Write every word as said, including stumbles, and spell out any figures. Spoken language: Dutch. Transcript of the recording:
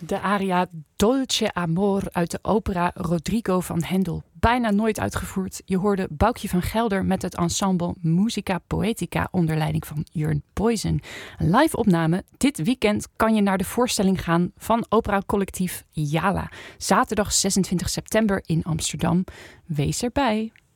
De aria Dolce Amor uit de opera Rodrigo van Hendel. Bijna nooit uitgevoerd. Je hoorde Boukje van Gelder met het ensemble Musica Poetica onder leiding van Jurn Boysen. Een live opname. Dit weekend kan je naar de voorstelling gaan van operacollectief Jala. Zaterdag zesentwintig september in Amsterdam. Wees erbij.